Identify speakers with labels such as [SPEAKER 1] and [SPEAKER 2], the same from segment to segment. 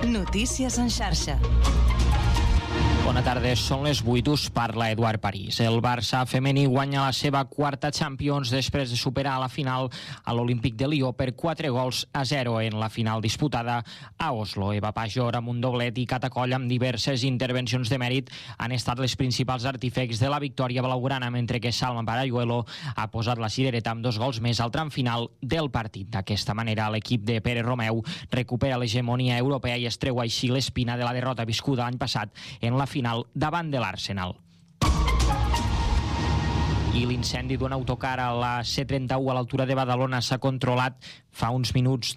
[SPEAKER 1] Notícies en xarxa.
[SPEAKER 2] Bona tarda, són les 8, us parla Eduard París. El Barça femení guanya la seva quarta Champions després de superar la final a l'Olímpic de Lió per 4-0 en la final disputada a Oslo. Eva Pajor amb un doblet i Cata Coll amb diverses intervencions de mèrit han estat les principals artífecs de la victòria blaugrana, mentre que Salma Parayuelo ha posat la cirereta amb 2 gols més al tram final del partit. D'aquesta manera, l'equip de Pere Romeu recupera l'hegemonia europea i es treu així l'espina de la derrota viscuda l'any passat en la final davant de l'Arsenal. I l'incendi d'un autocar a la C31 a l'altura de Badalona s'ha controlat uns minuts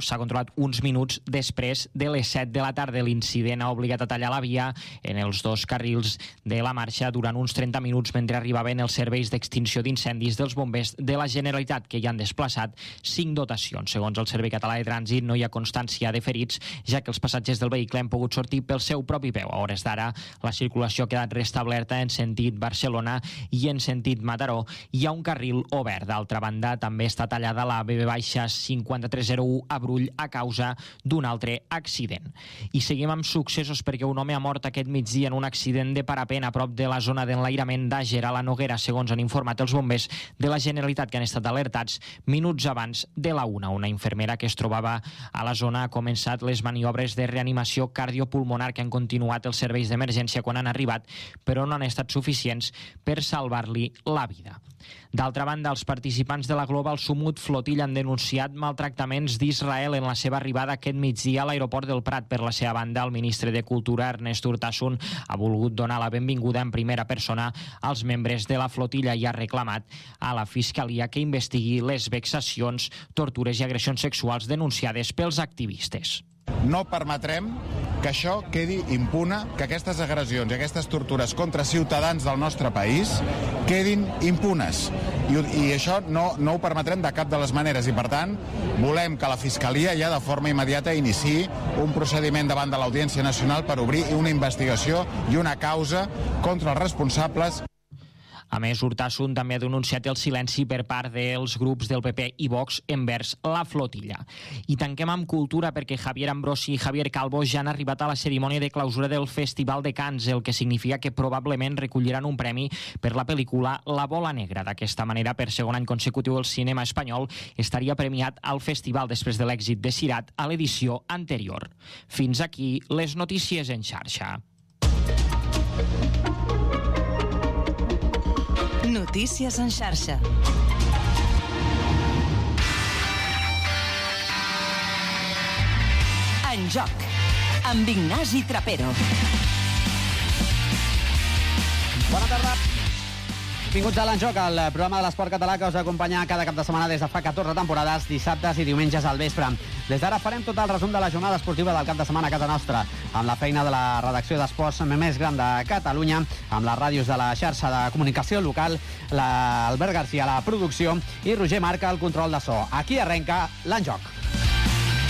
[SPEAKER 2] després de les 7 de la tarda. L'incident ha obligat a tallar la via en els 2 carrils de la marxa durant uns 30 minuts mentre arribaven els serveis d'extinció d'incendis dels bombers de la Generalitat, que hi han desplaçat 5 dotacions. Segons el Servei Català de Trànsit, no hi ha constància de ferits, ja que els passatgers del vehicle han pogut sortir pel seu propi peu. A hores d'ara, la circulació ha quedat restablerta en sentit Barcelona i en sentit Mataró. Hi ha un carril obert. D'altra banda, també està tallada la BB-5301 a Brull a causa d'un altre accident. I seguim amb successos perquè un home ha mort aquest migdia en un accident de parapent a prop de la zona d'enlairament d'Àger a la Noguera, segons han informat els bombers de la Generalitat, que han estat alertats minuts abans de la 1. Una infermera que es trobava a la zona ha començat les maniobres de reanimació cardiopulmonar que han continuat els serveis d'emergència quan han arribat, però no han estat suficients per salvar-li la vida. D'altra banda, els participants de la Global Summit Flotilla han denunciat maltractaments d'Israel en la seva arribada aquest migdia a l'aeroport del Prat. Per la seva banda, el ministre de Cultura, Ernest Urtasun, ha volgut donar la benvinguda en primera persona als membres de la flotilla i ha reclamat a la Fiscalia que investigui les vexacions, tortures i agressions sexuals denunciades pels activistes.
[SPEAKER 3] No permetrem que això quedi impune, que aquestes agressions i aquestes tortures contra ciutadans del nostre país quedin impunes. I això no ho permetrem de cap de les maneres i, per tant, volem que la Fiscalia ja de forma immediata iniciï un procediment davant de l'Audiència Nacional per obrir una investigació i una causa contra els responsables.
[SPEAKER 2] A més, Urtasun també ha denunciat el silenci per part dels grups del PP i Vox envers la flotilla. I tanquem amb cultura perquè Javier Ambrosi i Javier Calvo ja han arribat a la cerimònia de clausura del Festival de Cannes, el que significa que probablement recolliran un premi per la pel·lícula La Bola Negra. D'aquesta manera, per segon any consecutiu, el cinema espanyol estaria premiat al festival després de l'èxit de Sirat a l'edició anterior. Fins aquí les notícies en xarxa.
[SPEAKER 1] Notícies en xarxa. En joc, amb Ignasi Trapero.
[SPEAKER 4] Bona tarda. Benvinguts a l'Enjoc, el programa de l'esport català que us acompanya cada cap de setmana des de fa 14 temporades, dissabtes i diumenges al vespre. Des d'ara farem tot el resum de la jornada esportiva del cap de setmana a casa nostra, amb la feina de la redacció d'esports més gran de Catalunya, amb les ràdios de la xarxa de comunicació local, l'Albert Garcia a la producció i Roger Marca al control de so. Aquí arrenca l'Enjoc.